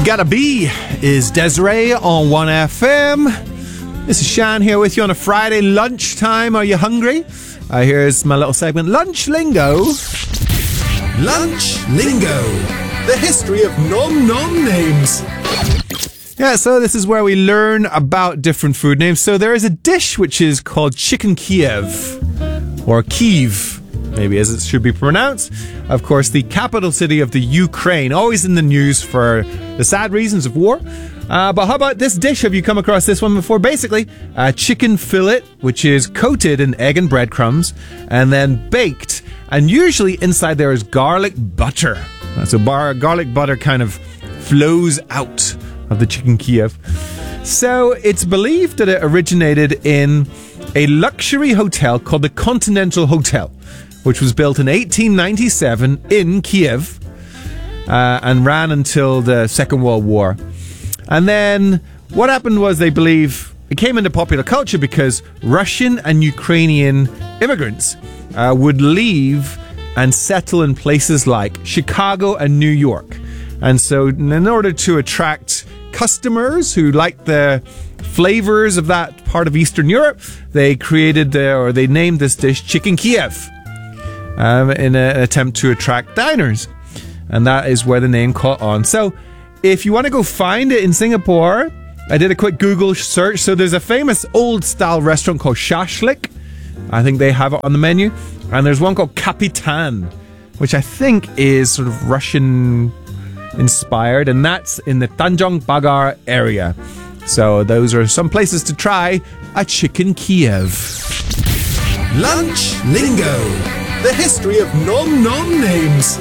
Gotta Be is Desiree on 1FM. This is Shan here with you on a Friday lunchtime. Are you hungry? Here's my little segment, Lunch Lingo. Lunch Lingo, the history of nom-nom names. Yeah, so this is where we learn about different food names. So there is a dish which is called Chicken Kiev, or Kyiv, maybe as it should be pronounced. Of course, the capital city of the Ukraine, always in the news for the sad reasons of war. But how about this dish? Have you come across this one before? Basically, a chicken fillet, which is coated in egg and breadcrumbs, and then baked. And usually inside there is garlic butter. So garlic butter kind of flows out of the chicken Kiev. So it's believed that it originated in a luxury hotel called the Continental Hotel, which was built in 1897 in Kiev and ran until the Second World War. And then what happened was they believe it came into popular culture because Russian and Ukrainian immigrants would leave and settle in places like Chicago and New York. And so in order to attract customers who liked the flavors of that part of Eastern Europe, they they named this dish Chicken Kiev in an attempt to attract diners. And that is where the name caught on. So if you want to go find it in Singapore, I did a quick Google search. So there's a famous old style restaurant called Shashlik. I think they have it on the menu. And there's one called Kapitan, which I think is sort of Russian inspired. And that's in the Tanjong Pagar area. So those are some places to try a Chicken Kiev. Lunch Lingo, the history of nom-nom names.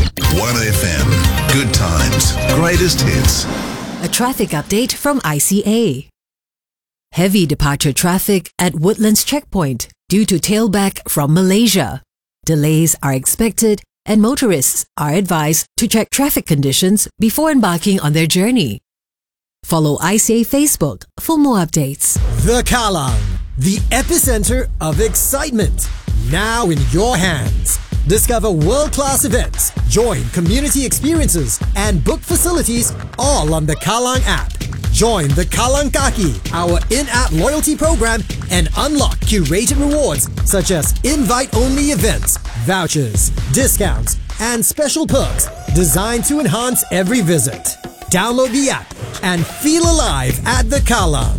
1FM, good times, greatest hits. A traffic update from ICA. Heavy departure traffic at Woodlands Checkpoint due to tailback from Malaysia. Delays are expected and motorists are advised to check traffic conditions before embarking on their journey. Follow ICA Facebook for more updates. The Kallang, the epicenter of excitement, now in your hands. Discover world-class events, join community experiences, and book facilities all on the Kallang app. Join the Kallang Kaki, our in-app loyalty program, and unlock curated rewards such as invite-only events, vouchers, discounts, and special perks designed to enhance every visit. Download the app and feel alive at the Kallang.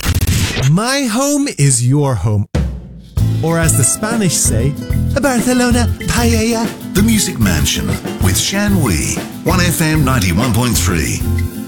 My home is your home. Or as the Spanish say, Barcelona paella. The Music Mansion with Shan Wee, 1FM 91.3.